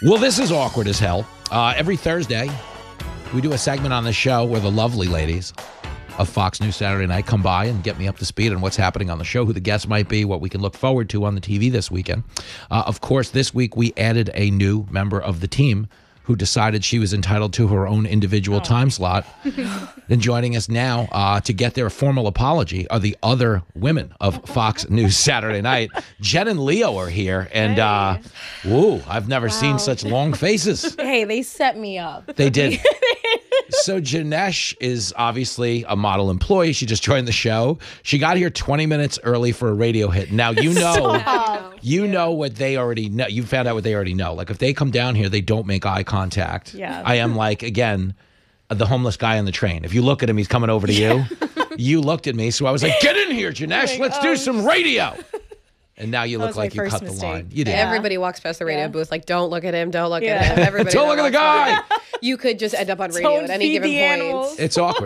Well, this is awkward as hell. Every Thursday, we do a segment on the show where the lovely ladies of Fox News Saturday Night come by and get me up to speed on what's happening on the show, who the guests might be, what we can look forward to on the TV this weekend. Of course, this week we added a new member of the team who decided she was entitled to her own individual time slot. And joining us now to get their formal apology are the other women of Fox News Saturday Night. Jen and Leo are here. And, I've never seen such long faces. Hey, they set me up. They did. So Janesh is obviously a model employee. She just joined the show. She got here 20 minutes early for a radio hit. Now, you know what they already know. You found out what they already know. Like, if they come down here, they don't make eye contact. Yeah. I am like, again, the homeless guy on the train. If you look at him, he's coming over to you. You looked at me, so I was like, get in here, Janesh. Let's do some radio. And now you look like you cut the line. You did. Yeah. Everybody walks past the radio booth like, don't look at him, don't look at him. Everybody don't look at the guy. You could just end up on radio at any given point. It's awkward.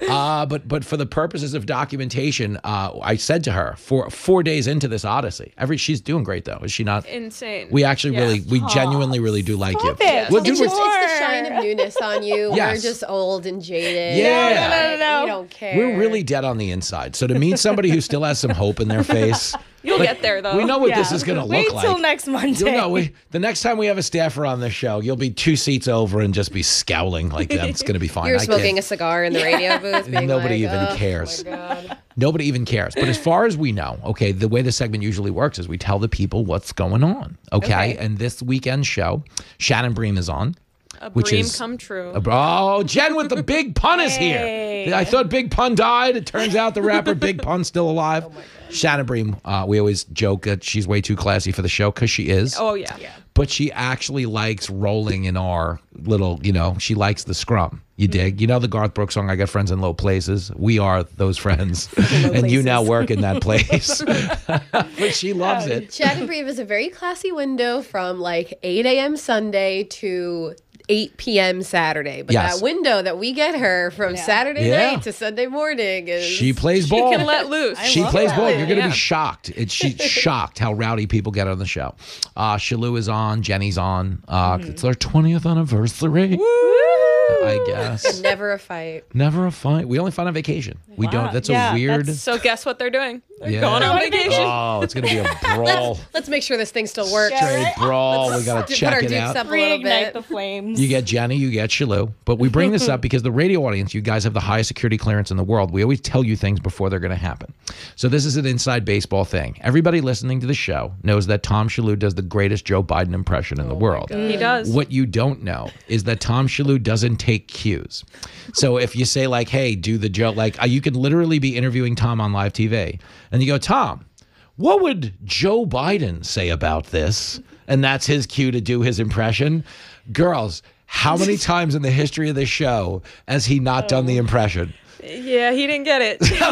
But for the purposes of documentation, I said to her, for 4 days into this odyssey, she's doing great though, is she not? Insane. We actually we genuinely really do like you. It. Well, It's the shine of newness on you. Yes. We're just old and jaded. Yeah. No. We don't care. We're really dead on the inside. So to meet somebody who still has some hope in their face. You'll get there, though. We know what this is going to look like. Wait till next Monday. You'll know, the next time we have a staffer on the show, you'll be 2 seats over and just be scowling like them. It's going to be fine. You're smoking a cigar in the radio booth. Being Nobody like, even cares. Oh my God. Nobody even cares. But as far as we know, okay, the way the segment usually works is we tell the people what's going on, okay? And this weekend's show, Shannon Bream is on. Which dream come true. Oh, Jen with the Big Pun is here. I thought Big Pun died. It turns out the rapper Big Pun's still alive. Oh my God. Shannon Bream, we always joke that she's way too classy for the show because she is. Oh, yeah. But she actually likes rolling in our little, she likes the scrum. You dig? You know the Garth Brooks song, I Got Friends in Low Places? We are those friends. And you now work in that place. But she loves it. Shannon Bream is a very classy window from like 8 a.m. Sunday to 8 p.m. Saturday. But that window that we get her from Saturday night to Sunday morning is... She plays ball. She can let loose. She plays ball. You're going to be shocked. She's shocked how rowdy people get on the show. Shalou is on. Jenny's on. It's our 20th anniversary. Woo! I guess. Never a fight. Never a fight. We only fight on vacation. We don't. That's a weird... So guess what they're doing? They're going on vacation. Oh, it's going to be a brawl. Let's make sure this thing still works. Straight brawl. We got to check it out. Up a little bit. the flames. You get Jenny, you get Shalou. But we bring this up because the radio audience, you guys have the highest security clearance in the world. We always tell you things before they're going to happen. So this is an inside baseball thing. Everybody listening to the show knows that Tom Shalou does the greatest Joe Biden impression in the world. He does. What you don't know is that Tom Shalou doesn't take cues. So if you say like, hey, do the Joe, like you can literally be interviewing Tom on live TV and you go, Tom, what would Joe Biden say about this? And that's his cue to do his impression. Girls, how many times in the history of this show has he not done the impression? Yeah, he didn't get it. He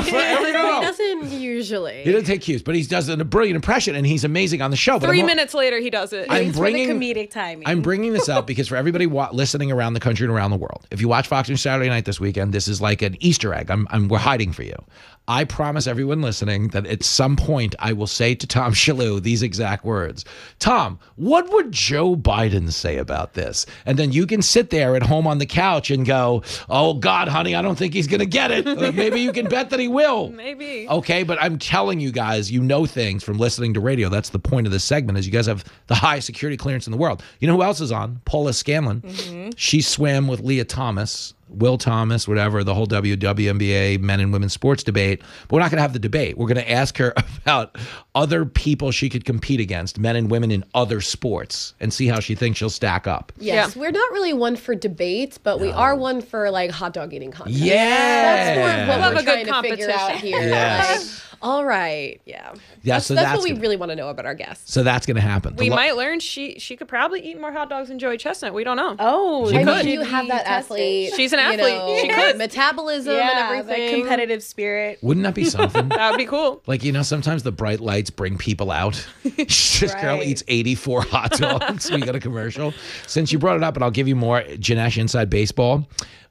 doesn't usually. He doesn't take cues, but he does a brilliant impression, and he's amazing on the show. 3 minutes later, he does it. It's for the comedic timing. I'm bringing this up because for everybody listening around the country and around the world, if you watch Fox News Saturday Night this weekend, this is like an Easter egg. We're hiding for you. I promise everyone listening that at some point I will say to Tom Shalou these exact words. Tom, what would Joe Biden say about this? And then you can sit there at home on the couch and go, oh, God, honey, I don't think he's going to get it. Maybe you can bet that he will. Maybe. Okay, but I'm telling you guys, you know things from listening to radio. That's the point of this segment is you guys have the highest security clearance in the world. You know who else is on? Paula Scanlon. She swam with Leah Thomas. Will Thomas, whatever, the whole WNBA men and women's sports debate. But we're not going to have the debate. We're going to ask her about other people she could compete against, men and women in other sports, and see how she thinks she'll stack up. Yes, we're not really one for debates, but we are one for like hot dog eating contests. Yeah. That's more of what Love we're a good trying to figure out here. Yes. Like, all right, yeah. So That's what we really want to know about our guests. So that's going to happen. We might learn she could probably eat more hot dogs than Joey Chestnut. We don't know. Oh, I mean, you have that athlete. She's an athlete. She could. Metabolism and everything. That competitive spirit. Wouldn't that be something? That would be cool. Like, sometimes the bright lights bring people out. This girl eats 84 hot dogs. We got a commercial. Since you brought it up, and I'll give you more Janesh Inside Baseball.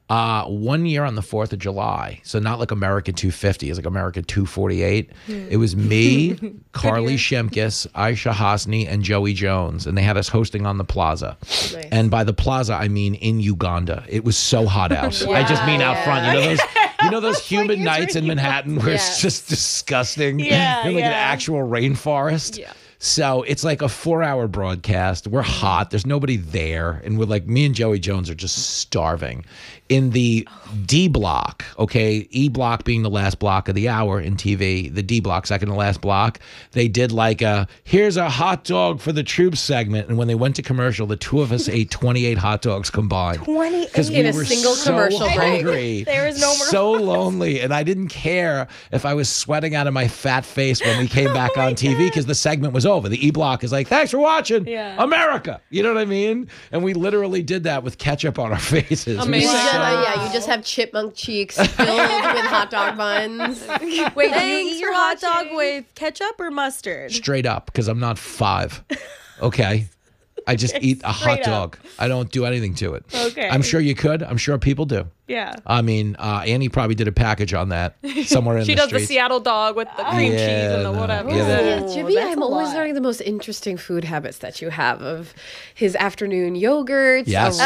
1 year on the 4th of July. So not like American 250. It's like American 248. It was me, Carly Shimkus, Aisha Hasni, and Joey Jones. And they had us hosting on the Plaza. Nice. And by the Plaza, I mean in Uganda. It was so hot out. I just mean out front. You know those humid nights in Manhattan where it's just disgusting? Yeah, You're like an actual rainforest. Yeah. So it's like a 4-hour broadcast. We're hot. There's nobody there. And we're like, me and Joey Jones are just starving. In the D block, okay, E block being the last block of the hour in TV, the D block, second to last block, they did like here's a hot dog for the troops segment. And when they went to commercial, the two of us ate 28 hot dogs combined. 28 because we in a were single so commercial break. hungry. There was no more. So lonely. And I didn't care if I was sweating out of my fat face when we came back on TV because the segment was over. The E block is like, thanks for watching America. You know what I mean? And we literally did that with ketchup on our faces. Amazing. You just have chipmunk cheeks filled with hot dog buns. Wait, do you eat your hot dog with ketchup or mustard? Straight up, because I'm not 5. Okay. I just eat a hot dog. I don't do anything to it. Okay. I'm sure you could. I'm sure people do. Yeah. I mean, Annie probably did a package on that somewhere in She the does streets. the Seattle dog with the cream cheese and the whatever. Jimmy, I'm always learning the most interesting food habits that you have of his afternoon yogurts, Yes.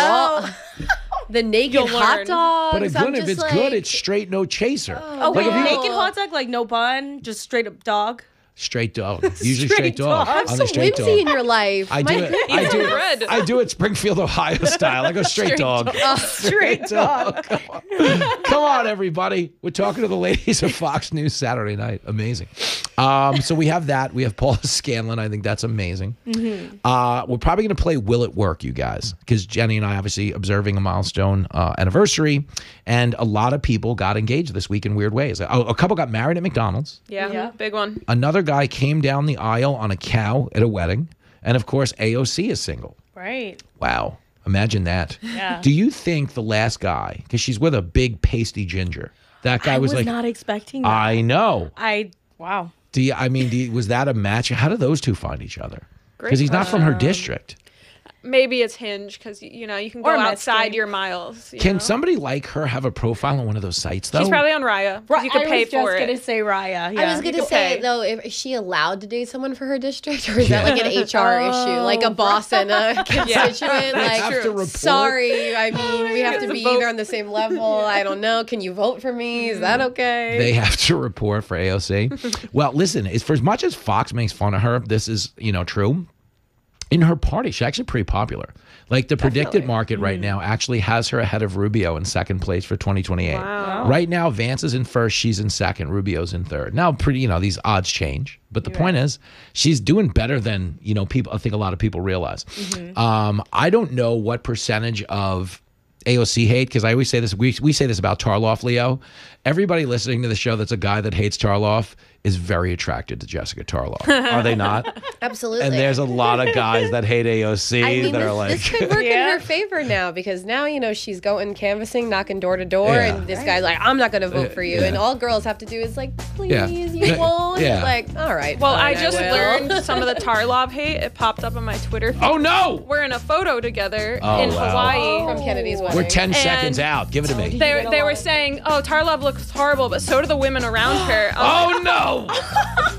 the naked You'll hot learn. dogs. But again, if it's good, it's straight no chaser. Oh, Like, wait, if you- naked hot dog, like no bun, just straight up dog? Straight dog. Usually straight dog. dog. Have On some the straight whimsy in dog. your life. I do it. I do Bread. it. I do it Springfield, Ohio style. I go straight dog. Straight dog. Come on, everybody. We're talking to the ladies of Fox News Saturday night. Amazing. So we have that. We have Paula Scanlon. I think that's amazing. We're probably going to play Will It Work, you guys, because Jenny and I obviously observing a milestone anniversary, and a lot of people got engaged this week in weird ways. A couple got married at McDonald's. Yeah, big one. Another guy came down the aisle on a cow at a wedding. And of course, AOC is single. Right. Wow. Imagine that. Yeah. Do you think the last guy, because she's with a big pasty ginger, that guy I was like, not expecting that. I know. Wow. Was that a match? How do those two find each other? Great Because he's not from her district. Maybe it's Hinge because you can go Or outside Metzger. your miles. you Can know? somebody like her have a profile on one of those sites, though? She's probably on Raya. 'Cause you can pay for I was it. gonna say Raya. Yeah. I was going to can say, pay. though, is she allowed to date someone for her district? Or is that like an HR issue? Like a boss and a constituent? They have to Like, report. sorry, I mean, we have to be vote. either on the same level. I don't know. Can you vote for me? Is that okay? They have to report for AOC. Well, listen, for as much as Fox makes fun of her, this is, true. In her party, she's actually pretty popular. Like the predicted market right now actually has her ahead of Rubio in second place for 2028. Wow. Right now, Vance is in first, she's in second, Rubio's in third. Now, these odds change, but the point is, she's doing better than people. I think a lot of people realize. I don't know what percentage of AOC hate, because I always say this. We say this about Tarloff, Leo. Everybody listening to the show that's a guy that hates Tarloff is very attracted to Jessica Tarloff. Are they not? Absolutely. And there's a lot of guys that hate AOC I mean, that are like, this could work in Yeah. her favor now, because now she's going canvassing, knocking door to door, Yeah. and this guy's like, "I'm not going to vote for you," Yeah. and all girls have to do is like, "Please, Yeah. you won't." Yeah. It's like, all right. Well, fine, I just will. learned some of the Tarlov hate. It popped up on my Twitter feed. oh no, We're in a photo together Oh, in wow. Hawaii. from Kennedy's wedding. we're 10 And seconds out. Give it to me. They were saying, "Oh, Tarlov looks horrible, but so do the women around her." Oh no.